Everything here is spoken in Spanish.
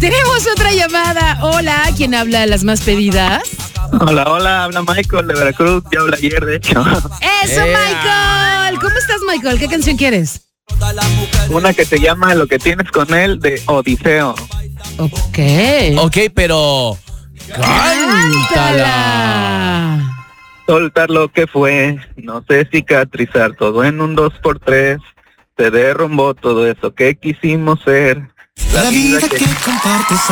Tenemos otra llamada. Hola, ¿quién habla de las más pedidas? Hola, habla Michael de Veracruz, ya habla ayer, de hecho. ¡Eso, Michael! ¿Cómo estás, Michael? ¿Qué canción quieres? Una que se llama Lo que tienes con él, de Odiseo. Ok, pero... ¡cántala! Soltar lo que fue, no sé cicatrizar, todo en un 2x3. Se derrumbó todo eso que quisimos ser. La vida que compartes